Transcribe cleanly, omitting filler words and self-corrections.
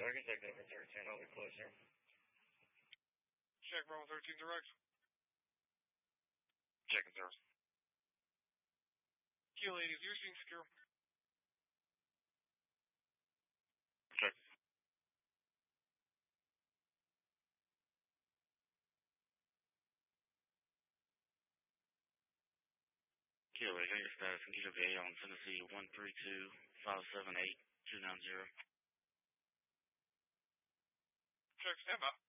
target, check over 13, I'll be closer. Check Bravo 13 direct. Checking service. Kilo 80, you're seeing secure. Check. Kilo 80, your status in EWA on Tennessee 132-578-290. Check, stand by.